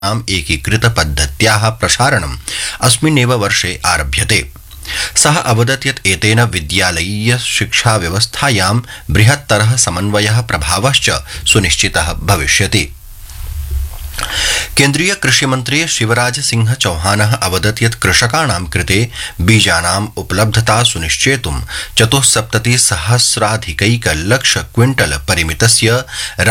एकीकृत पद्धत्याः प्रसारणम् अस्मिन्नेव वर्षे आरभ्यते। सः अवदत् यत् एतेन विद्यालयीय शिक्षा व्यवस्थायां बृहत्तरः समन्वयः प्रभावश्च सुनिश्चितः भविष्यति। केन्द्रीय कृषिमन्त्री शिवराज सिंह चौहानः अवदत् यत् कृषकाणां कृते बीजानाम् उपलब्धता सुनिश्चेतुं 74,000 क्विंटल परिमितस्य